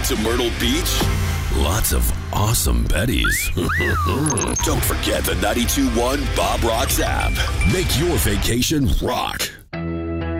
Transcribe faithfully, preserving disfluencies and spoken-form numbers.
to Myrtle Beach? Lots of awesome Bettys. Don't forget the ninety-two point one Bob Rocks app. Make your vacation rock.